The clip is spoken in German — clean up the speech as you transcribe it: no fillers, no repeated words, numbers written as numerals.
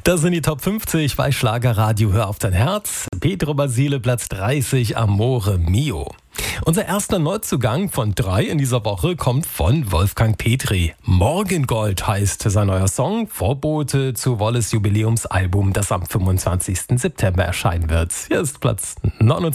Das sind die Top 50 bei Schlagerradio Hör auf dein Herz. Pedro Basile, Platz 30, Amore Mio. Unser erster Neuzugang von 3 in dieser Woche kommt von Wolfgang Petri. Morgengold heißt sein neuer Song, Vorbote zu Wolles Jubiläumsalbum, das am 25. September erscheinen wird. Hier ist Platz 29.